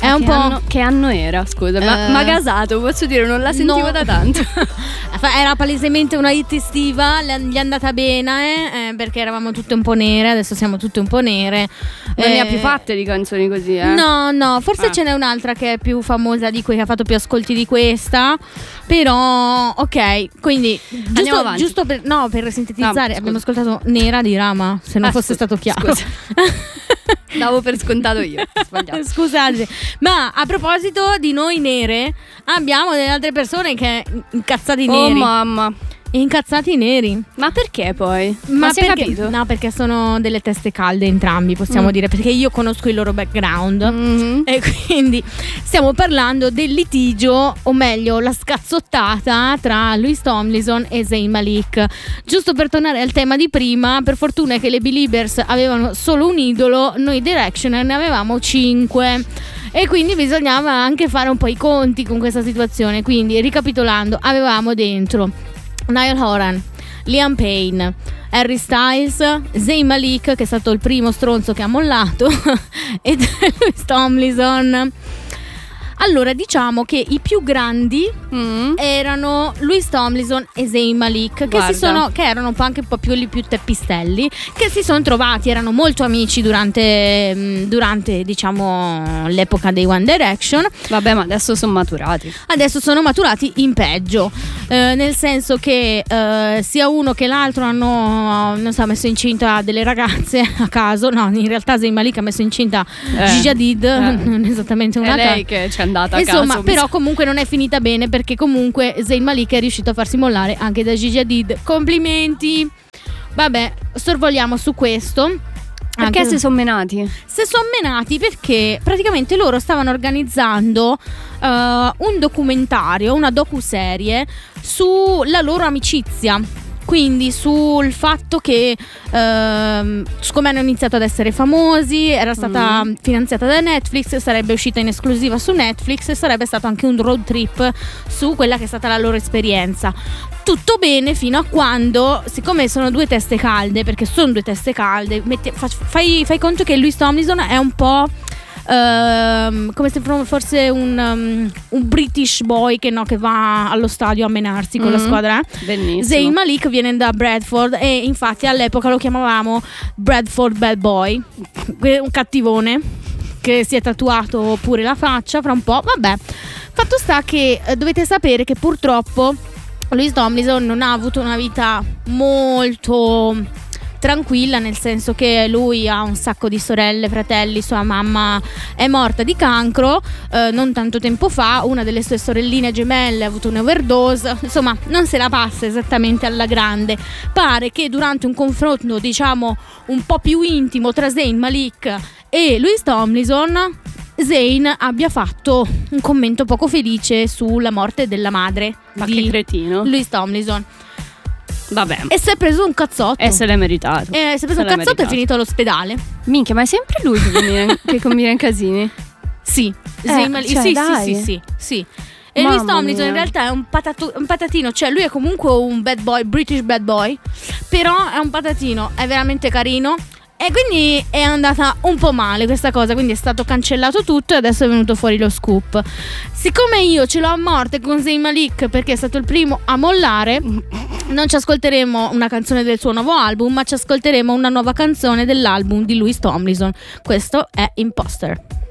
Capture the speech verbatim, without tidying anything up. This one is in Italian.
È un che po'. Anno, che anno era? Scusa, uh, ma, ma gasato, posso dire, non la sentivo no. da tanto. Era palesemente una hit estiva, gli è andata bene, eh, perché eravamo tutte un po' nere, adesso siamo tutte un po' nere. Non eh, ne ha più fatte di canzoni così, eh? No, no, forse ah. ce n'è un'altra che è più famosa di quei che ha fatto più ascolti di questa. Però, ok, quindi giusto, giusto per, no, per sintetizzare, no, abbiamo ascoltato Nera di Rama, se non ah, fosse scusa, stato chiaro. Davo per scontato io. Scusate, ma a proposito di noi nere, abbiamo delle altre persone che incazzati oh, neri. Oh mamma. Incazzati neri. Ma perché poi? Ma, Ma si è perché, capito? No, perché sono delle teste calde entrambi, possiamo mm. dire, perché io conosco il loro background, mm-hmm. e quindi stiamo parlando del litigio, o meglio la scazzottata tra Louis Tomlinson e Zayn Malik. Giusto per tornare al tema di prima, per fortuna che le Beliebers avevano solo un idolo, noi Directioner ne avevamo cinque. E quindi bisognava anche fare un po' i conti con questa situazione. Quindi, ricapitolando, avevamo dentro Niall Horan, Liam Payne, Harry Styles, Zayn Malik, che è stato il primo stronzo che ha mollato, e Louis Tomlinson. Allora, diciamo che i più grandi mm. erano Louis Tomlinson e Zayn Malik, che, si sono, che erano un po' anche un po' più, più teppistelli, che si sono trovati, erano molto amici durante, durante diciamo l'epoca dei One Direction. Vabbè, ma adesso sono maturati. Adesso sono maturati in peggio, eh, nel senso che eh, sia uno che l'altro hanno, non so, messo incinta delle ragazze a caso. No, in realtà Zayn Malik ha messo incinta eh. Gigi Hadid, eh. non esattamente una. È lei che c'è andata a Insomma, caso, però comunque non è finita bene, perché comunque Zayn Malik è riuscito a farsi mollare anche da Gigi Hadid. Complimenti. Vabbè, sorvoliamo su questo. Perché anche si sono menati? Si sono menati perché praticamente loro stavano organizzando uh, un documentario, una docuserie sulla loro amicizia. Quindi sul fatto che ehm, come hanno iniziato ad essere famosi, era stata mm. finanziata da Netflix, sarebbe uscita in esclusiva su Netflix e sarebbe stato anche un road trip su quella che è stata la loro esperienza. Tutto bene fino a quando, siccome sono due teste calde, perché sono due teste calde, metti, fai, fai conto che Louis Tomlinson è un po' Uh, come se fosse un, um, un British boy che, no, che va allo stadio a menarsi con mm. la squadra, eh? Bellissimo. Zayn Malik viene da Bradford e infatti all'epoca lo chiamavamo Bradford Bad Boy, un cattivone che si è tatuato pure la faccia fra un po'. Vabbè, fatto sta che eh, dovete sapere che purtroppo Louis Tomlinson non ha avuto una vita molto tranquilla, nel senso che lui ha un sacco di sorelle, fratelli, sua mamma è morta di cancro eh, non tanto tempo fa, una delle sue sorelline gemelle ha avuto un'overdose, insomma non se la passa esattamente alla grande. Pare che durante un confronto diciamo un po' più intimo tra Zayn Malik e Louis Tomlinson, Zayn abbia fatto un commento poco felice sulla morte della madre Ma di che cretino. Louis Tomlinson. Vabbè. E si è preso un cazzotto. E se l'è meritato. E si è preso se un cazzotto meritato. E è finito all'ospedale. Minchia, ma è sempre lui che combina, che combina in casini? Sì. Eh, Mal- cioè, sì, dai. sì, sì, sì, sì. E Louis Tomlinson in realtà è un, patatu- un patatino, cioè lui è comunque un bad boy, British bad boy, però è un patatino, è veramente carino. E quindi è andata un po' male questa cosa, quindi è stato cancellato tutto e adesso è venuto fuori lo scoop. Siccome io ce l'ho a morte con Zayn Malik perché è stato il primo a mollare, non ci ascolteremo una canzone del suo nuovo album, ma ci ascolteremo una nuova canzone dell'album di Louis Tomlinson. Questo è Imposter.